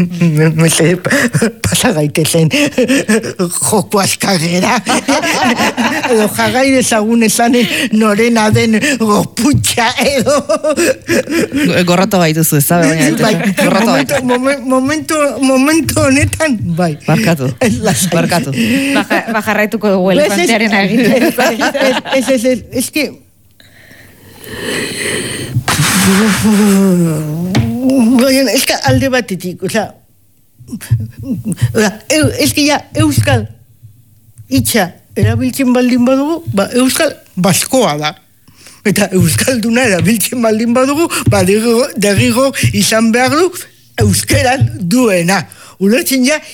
Mese pasa gaitezen joko askarrera. Edo jarrai dezagun esanen norena den goputxa edo. Gorroto gaituzu, ez zabe, baina gorroto gaitu. Momento honetan, bai. Barkatu. Bajarraituko dugu elefantearen agite. Es que... Es que alde batetik, osea, es que ya euskal itxa erabiltzen baldin badugu, euskal baskoa da. Eta euskalduna erabiltzen baldin badugu, derrigo izan behar du euskeran duena. Ulertzen ja,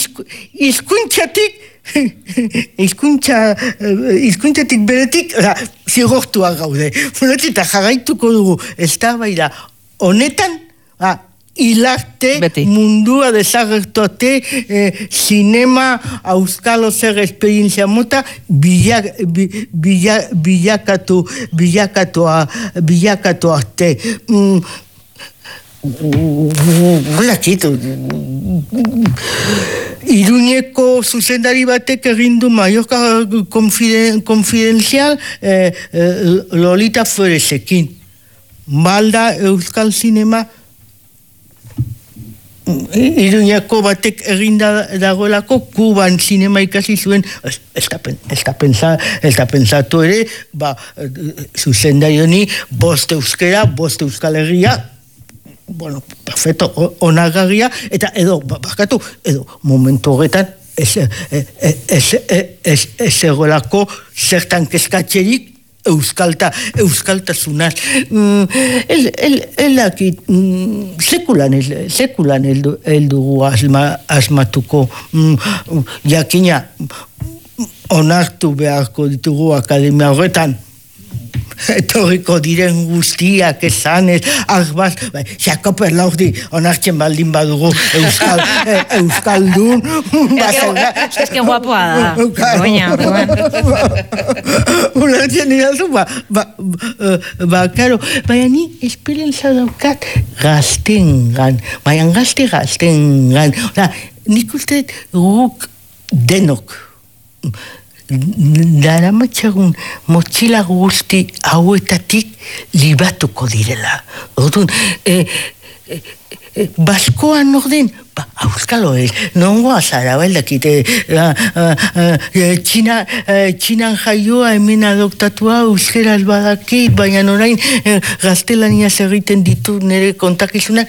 hizkuntzatik beretik, zigortua gaude. Ulertzen eta jarraituko dugu, ez da baira, honetan, hilarte mundua desagertote cinema auskalo zer esperientzia mota bilakatu arte. Iruñeko zuzendari batek egindu Mallorca Confidencial Lolita Floresekin. Malda euskal cinema Iruñako batek eginda dagoelako Kuban zinema ikasi zuen ez da pensatu ere zuzendari honi bost euskera, bost euskal herria perfecto, onagarria eta edo momentu horretan ez egolako zertan kezkatzerik euskaltasunaz. Elakit, sekulan eldugu asmatuko. Jakina, onartu beharko ditugu akademia horretan. Etorriko diren guztiak esanez, Jakob Erlaudi onartzen baldin badugu euskaldun. Es que guapoa da. Goña. Ulertzen idalzu, karo, baina ni esperantza daukat gaztengan, baina gaztengan. Nik uste guk denok, daramatxagun motxila guzti hauetatik libatuko direla. Orduan, baskoan orden, auskalo ez, nongo azara, baldakite, txinan jaioa hemen adoptatua euskeraz badakit, baina orain gaztelaniaz egiten ditu nire kontakizunak,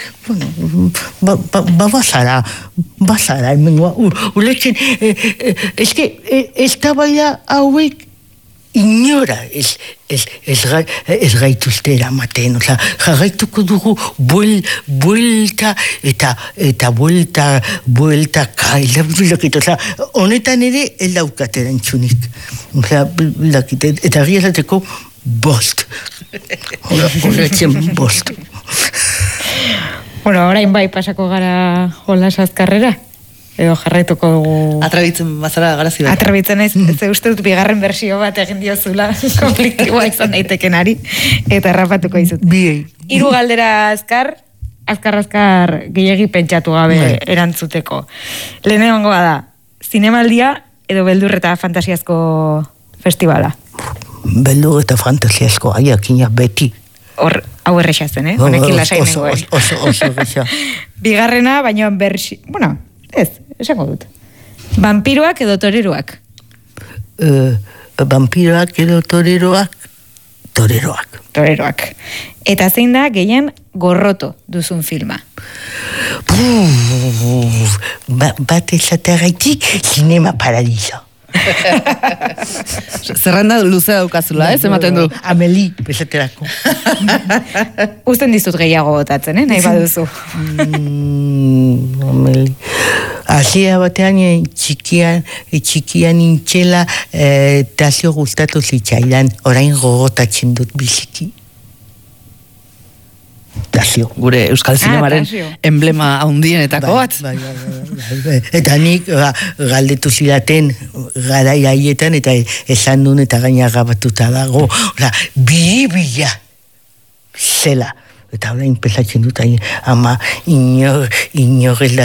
bazara, hemen uletzen, ez da baina hauek inora ez gaituzte eramaten, jarraituko dugu buelta eta buelta kaila, honetan ere ez daukate erantzunik. Eta giazateko bost. Horretzen bost. Bueno, orain bai pasako gara jolas azkarrera. Edo jarraituko dugu... Atrabitzen bazara garazi bat. Atrabitzen ez uste dut bigarren bersio bat egin diozula konfliktiboa izan daitekenari, eta errapatuko izut. Biei. 3 galdera azkar gehiegi pentsatu gabe erantzuteko. Lehenengoa da, zinemaldia edo beldur eta fantasiazko festivala? Beldur eta fantasiazko, aiakina beti. Hau errexazen, honekin lasai nengoen. Oso errexa. Bigarrena, baina ez, esango dut. Vampiroak edo toreroak? Vampiroak edo toreroak? Toreroak. Eta zein da gehien gorroto duzun filma? Bat esateraitik, Cinema Paradiso. Zerrenda luzea daukazula, ematen du. Ameli, esaterako. Uzten dizut gehiago botatzen, nahi baduzu. Ameli. Asia batean txikian intxela tazio gustatu zitzaidan, orain gogotatzen dut biziki. Tazio. Gure Euskal Zinemaren emblema handienetako bat. Eta nik galdetu zidaten garai haietan eta esan duen eta gaina gabatuta dago. Bila zela. Eta orain pesatzen dut ama inor ez